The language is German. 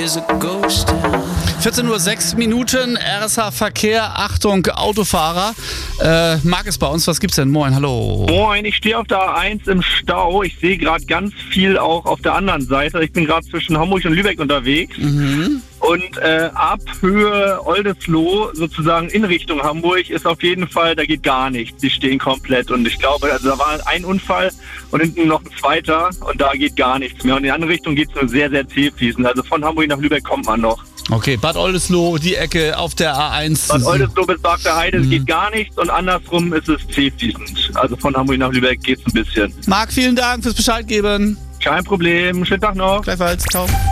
there's a ghost town. 14:06 Uhr, RSH Verkehr, Achtung, Autofahrer. Marc ist bei uns, was gibt's denn? Moin, hallo. Moin, ich stehe auf der A1 im Stau. Ich sehe gerade ganz viel auch auf der anderen Seite. Ich bin gerade zwischen Hamburg und Lübeck unterwegs. Und ab Höhe Oldesloe, sozusagen in Richtung Hamburg, ist auf jeden Fall, da geht gar nichts. Die stehen komplett. Und ich glaube, also da war ein Unfall und hinten noch ein zweiter und da geht gar nichts mehr. Und in die andere Richtung geht es nur sehr, sehr zäh fließend. Also von Hamburg nach Lübeck kommt man noch. Okay, Bad Oldesloe, die Ecke auf der A1. Bad Oldesloe bis Barkter Heide geht gar nichts und andersrum ist es zäh fließend. Also von Hamburg nach Lübeck geht es ein bisschen. Marc, vielen Dank fürs Bescheid geben. Kein Problem. Schönen Tag noch. Gleichfalls, ciao.